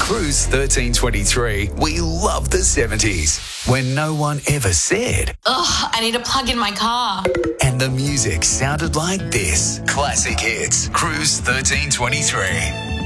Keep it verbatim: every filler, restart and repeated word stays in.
Cruise thirteen twenty-three, we love the seventies, when no one ever said, ugh, I need a plug in my car. And the music sounded like this. Classic hits. Cruise thirteen twenty-three.